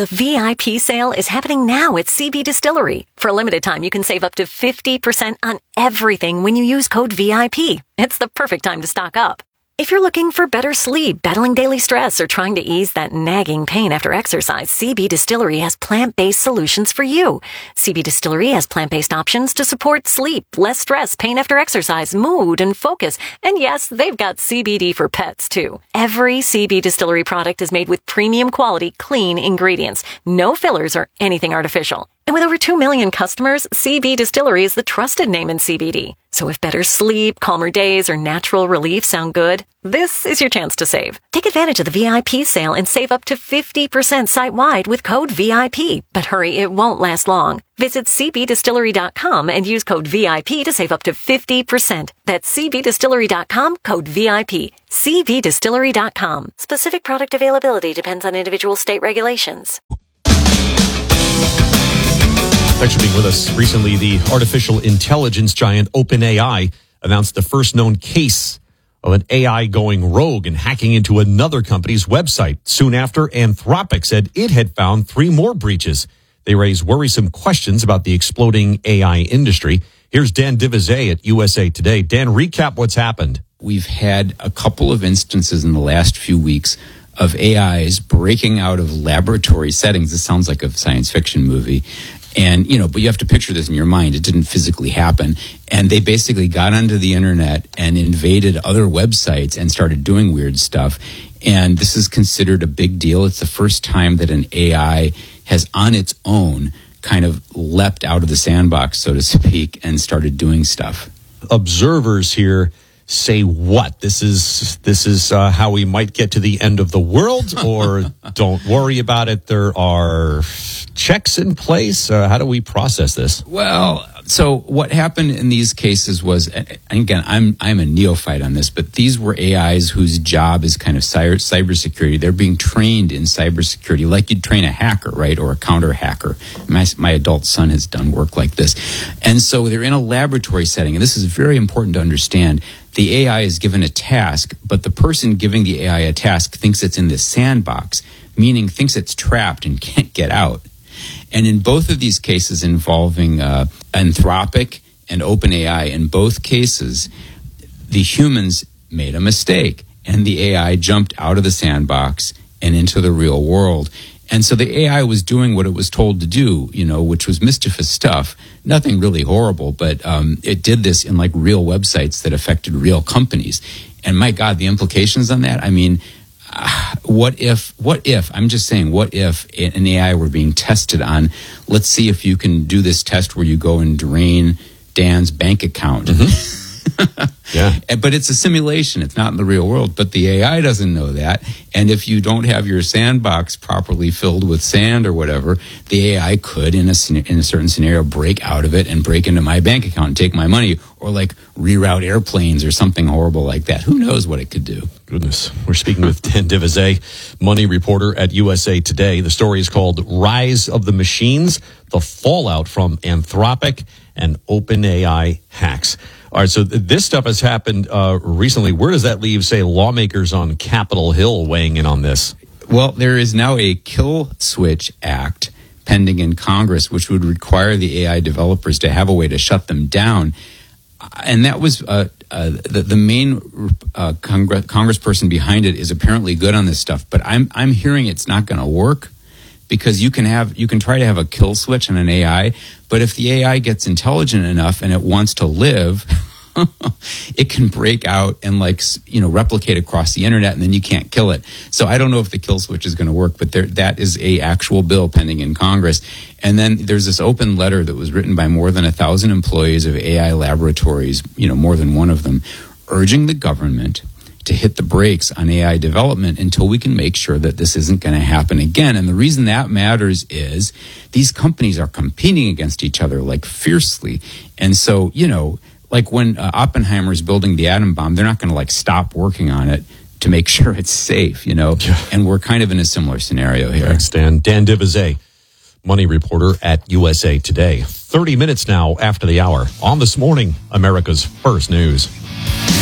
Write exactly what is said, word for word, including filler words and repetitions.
The V I P sale is happening now at C B Distillery. For a limited time, you can save up to fifty percent on everything when you use code V I P. It's the perfect time to stock up. If you're looking for better sleep, battling daily stress, or trying to ease that nagging pain after exercise, C B Distillery has plant-based solutions for you. C B Distillery has plant-based options to support sleep, less stress, pain after exercise, mood, and focus. And yes, they've got C B D for pets, too. Every C B Distillery product is made with premium quality, clean ingredients. No fillers or anything artificial. And with over two million customers, C B Distillery is the trusted name in C B D. So if better sleep, calmer days, or natural relief sound good, this is your chance to save. Take advantage of the V I P sale and save up to fifty percent site-wide with code V I P. But hurry, it won't last long. Visit C B distillery dot com and use code V I P to save up to fifty percent. That's C B distillery dot com, code V I P. C B distillery dot com. Specific product availability depends on individual state regulations. Thanks for being with us. Recently, the artificial intelligence giant OpenAI announced the first known case of an A I going rogue and hacking into another company's website. Soon after, Anthropic said it had found three more breaches. They raise worrisome questions about the exploding A I industry. Here's Dan Divizet at U S A Today. Dan, recap what's happened. We've had a couple of instances in the last few weeks of A Is breaking out of laboratory settings. This sounds like a science fiction movie. And, you know, but you have to picture this in your mind. It didn't physically happen. And they basically got onto the internet and invaded other websites and started doing weird stuff. And this is considered a big deal. It's the first time that an A I has on its own kind of leapt out of the sandbox, so to speak, and started doing stuff. Observers here say what? This is this is uh, how we might get to the end of the world, or don't worry about it. There are checks in place. Uh, how do we process this? Well, so what happened in these cases was, and again, I'm I'm a neophyte on this, but these were A Is whose job is kind of cyber cybersecurity. They're being trained in cybersecurity, like you'd train a hacker, right, or a counter hacker. My my adult son has done work like this, and so they're in a laboratory setting, and this is very important to understand. The A I is given a task, but the person giving the A I a task thinks it's in this sandbox, meaning thinks it's trapped and can't get out. And in both of these cases involving uh, Anthropic and OpenAI, in both cases, the humans made a mistake, and the A I jumped out of the sandbox and into the real world. And so the A I was doing what it was told to do, you know, which was mischievous stuff. Nothing really horrible, but um, it did this in like real websites that affected real companies. And my God, the implications on that, I mean, uh, what if, what if, I'm just saying, what if an A I were being tested on, let's see if you can do this test where you go and drain Dan's bank account. Mm-hmm. Yeah. But it's a simulation. It's not in the real world. But the A I doesn't know that. And if you don't have your sandbox properly filled with sand or whatever, the A I could, in a, in a certain scenario, break out of it and break into my bank account and take my money, or like reroute airplanes or something horrible like that. Who knows what it could do? Goodness. We're speaking with Dan Divizet, money reporter at U S A Today. The story is called Rise of the Machines, the Fallout from Anthropic and OpenAI Hacks. All right, so th- this stuff has happened uh, recently. Where does that leave, say, lawmakers on Capitol Hill weighing in on this? Well, there is now a Kill Switch Act pending in Congress, which would require the A I developers to have a way to shut them down. And that was uh, uh, the, the main uh, Congress, congressperson behind it is apparently good on this stuff. But I'm I'm hearing it's not going to work, because you can have you can try to have a kill switch on an A I, but if the A I gets intelligent enough and it wants to live, it can break out and like you know replicate across the internet, and then you can't kill it. So I don't know if the kill switch is going to work, but there that is a actual bill pending in Congress. And then there's this open letter that was written by more than a thousand employees of A I laboratories, you know more than one of them, urging the government to hit the brakes on A I development until we can make sure that this isn't going to happen again. And the reason that matters is these companies are competing against each other like fiercely. And so, you know, like when uh, Oppenheimer is building the atom bomb, they're not going to like stop working on it to make sure it's safe, you know. Yeah. And we're kind of in a similar scenario here. Thanks, Dan. Dan Divizet, money reporter at U S A Today. thirty minutes now after the hour on This Morning, America's First News.